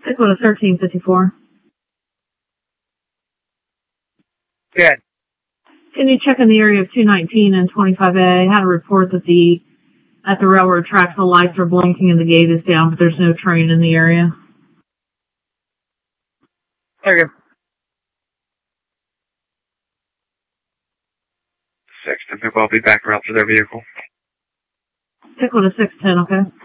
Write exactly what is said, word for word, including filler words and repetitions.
Stick with a thirteen fifty-four. Good. Can you check in the area of two nineteen and twenty-five A? I had a report that the at the railroad tracks the lights are blinking and the gate is down, but there's no train in the area. Okay. Sexton, people will be back around to their vehicle. Stick with a six ten, okay?